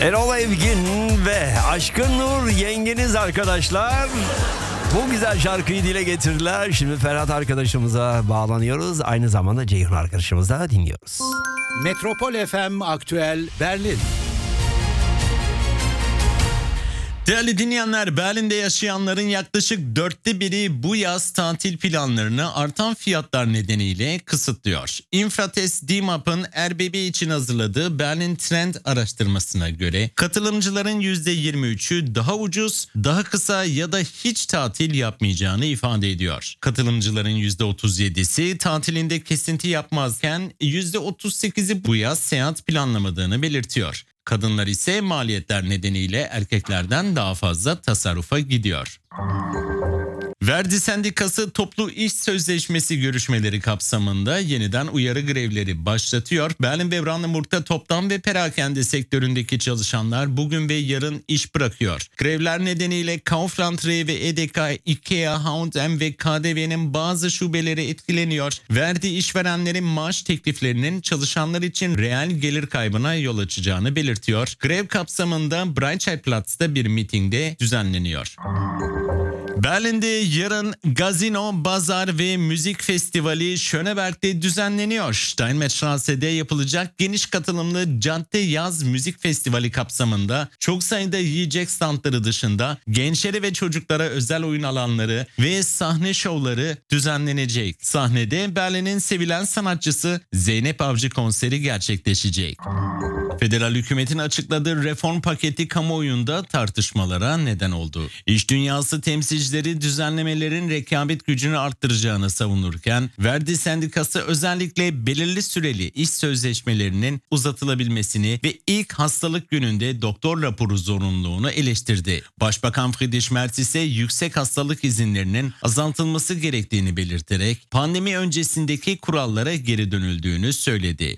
Erol Evgin ve Aşkın Nur yengeniz arkadaşlar. Bu güzel şarkıyı dile getirdiler. Şimdi Ferhat arkadaşımıza bağlanıyoruz. Aynı zamanda Ceyhun arkadaşımıza dinliyoruz. Metropol FM Aktüel Berlin. Değerli dinleyenler, Berlin'de yaşayanların yaklaşık 1/4 bu yaz tatil planlarını artan fiyatlar nedeniyle kısıtlıyor. Infratest DİMAP'ın RBB için hazırladığı Berlin Trend araştırmasına göre katılımcıların %23'ü daha ucuz, daha kısa ya da hiç tatil yapmayacağını ifade ediyor. Katılımcıların %37'si tatilinde kesinti yapmazken %38'i bu yaz seyahat planlamadığını belirtiyor. Kadınlar ise maliyetler nedeniyle erkeklerden daha fazla tasarrufa gidiyor. Verdi Sendikası toplu iş sözleşmesi görüşmeleri kapsamında yeniden uyarı grevleri başlatıyor. Berlin ve Brandenburg'da toptan ve perakende sektöründeki çalışanlar bugün ve yarın iş bırakıyor. Grevler nedeniyle Kaufland, Rewe, Edeka, Ikea, H&M ve KDV'nin bazı şubeleri etkileniyor. Verdi işverenlerin maaş tekliflerinin çalışanlar için reel gelir kaybına yol açacağını belirtiyor. Grev kapsamında Breitscheidplatz'ta bir mitingde düzenleniyor. Berlin'de yarın Gazino, Bazar ve Müzik Festivali Schöneberg'de düzenleniyor. Steinmetzstrasse'de yapılacak geniş katılımlı Cadde Yaz Müzik Festivali kapsamında çok sayıda yiyecek standları dışında gençlere ve çocuklara özel oyun alanları ve sahne şovları düzenlenecek. Sahnede Berlin'in sevilen sanatçısı Zeynep Avcı konseri gerçekleşecek. Federal hükümetin açıkladığı reform paketi kamuoyunda tartışmalara neden oldu. İş dünyası temsilcileri düzenlemelerin rekabet gücünü arttıracağını savunurken, Verdi Sendikası özellikle belirli süreli iş sözleşmelerinin uzatılabilmesini ve ilk hastalık gününde doktor raporu zorunluluğunu eleştirdi. Başbakan Friedrich Merz ise yüksek hastalık izinlerinin azaltılması gerektiğini belirterek pandemi öncesindeki kurallara geri dönüldüğünü söyledi.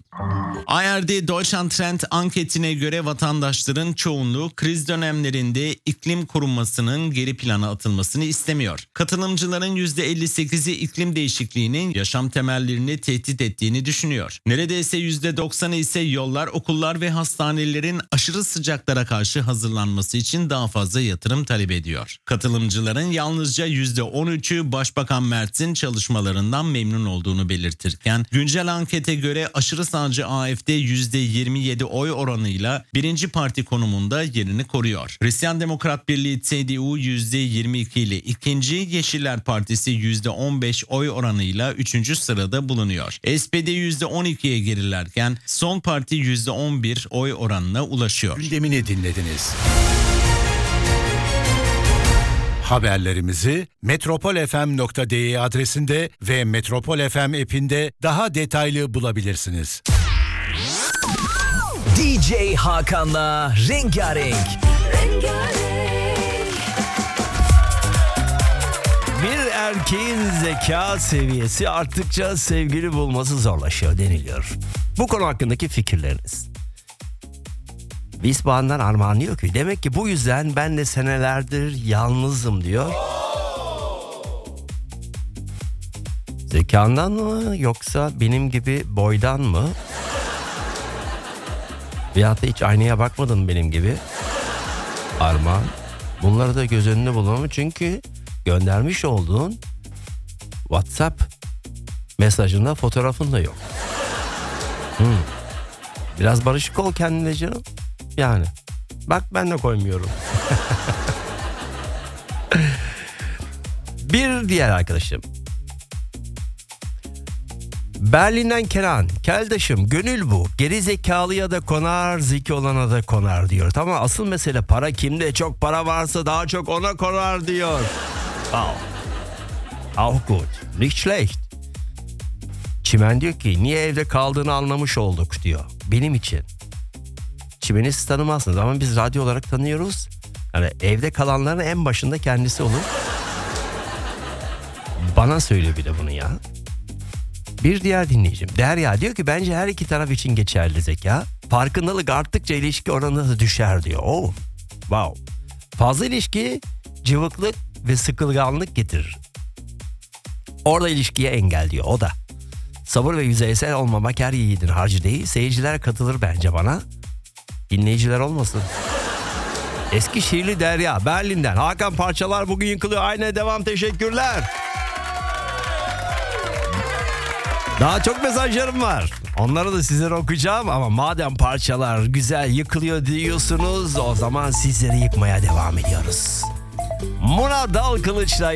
ARD Deutschland Trend anketine göre vatandaşların çoğunluğu kriz dönemlerinde iklim korunmasının geri plana atılmasını istemiyor. Katılımcıların %58'i iklim değişikliğinin yaşam temellerini tehdit ettiğini düşünüyor. Neredeyse %90'ı ise yollar, okullar ve hastanelerin aşırı sıcaklara karşı hazırlanması için daha fazla yatırım talep ediyor. Katılımcıların yalnızca %13'ü Başbakan Merz'in çalışmalarından memnun olduğunu belirtirken, güncel ankete göre aşırı sağcı AfD %27 oy oranıyla birinci parti konumunda yerini koruyor. Hristiyan Demokrat Birliği CDU %22 ile ikinci, Yeşiller Partisi %15 oy oranıyla 3. sırada bulunuyor. SPD %12'ye gerilerken Sol Parti %11 oy oranına ulaşıyor. Gündemini dinlediniz. Haberlerimizi metropolfm.de adresinde ve Metropol FM app'inde daha detaylı bulabilirsiniz. DJ Hakan'la Rengarenk. Bir erkeğin zeka seviyesi arttıkça sevgili bulması zorlaşıyor deniliyor. Bu konu hakkındaki fikirleriniz. Wiesbaden'dan Armağan diyor ki demek ki bu yüzden ben de senelerdir yalnızım diyor. Zekandan mı yoksa benim gibi boydan mı? Veyahut da hiç aynaya bakmadın benim gibi. Armağan. Bunları da göz önünde bulunma çünkü göndermiş olduğun WhatsApp mesajında fotoğrafın da yok. Biraz barışık ol kendine canım. Yani bak ben de koymuyorum. Bir diğer arkadaşım. Berlin'den Kenan. Keldaşım gönül bu. Geri zekalıya da konar, zeki olana da konar diyor. Tamam, asıl mesele para. Kimde çok para varsa daha çok ona konar diyor. Auch gut. Nicht schlecht. Çimen diyor ki niye evde kaldığını anlamış olduk diyor. Benim için. Çimen'i siz tanımazsınız ama biz radyo olarak tanıyoruz. Yani evde kalanların en başında kendisi olur. Bana söylüyor bir de bunu ya. Bir diğer dinleyicim Derya diyor ki bence her iki taraf için geçerli zeka. Farkındalık arttıkça ilişki oranı da düşer diyor. Oh, wow. Fazla ilişki cıvıklık ve sıkılganlık getirir. Orada ilişkiye engel diyor o da. Sabır ve yüzeysel olmamak her yiğidin harcı değil. Seyirciler katılır bence bana. Dinleyiciler olmasın. Eskişehirli Derya, Berlin'den. Hakan, parçalar bugün yıkılıyor. Aynı devam, teşekkürler. Daha çok mesajlarım var. Onları da sizlere okuyacağım ama madem parçalar güzel yıkılıyor diyorsunuz, o zaman sizleri yıkmaya devam ediyoruz. Murat Dalkılıç'la